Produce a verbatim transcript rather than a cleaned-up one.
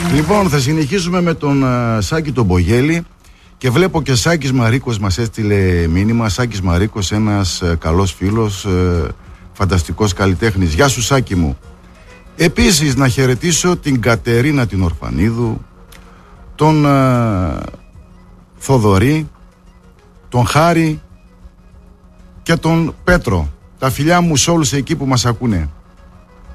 Λοιπόν, θα συνεχίσουμε με τον uh, Σάκη τον Μπογέλη. Και βλέπω και Σάκης Μαρίκος μας έστειλε μήνυμα. Σάκης Μαρίκος, ένας uh, καλός φίλος, uh, φανταστικός καλλιτέχνης. Γεια σου Σάκη μου. Επίσης να χαιρετήσω την Κατερίνα την Ορφανίδου, τον uh, Θοδωρή, τον Χάρη και τον Πέτρο. Τα φιλιά μου σε όλους εκεί που μας ακούνε.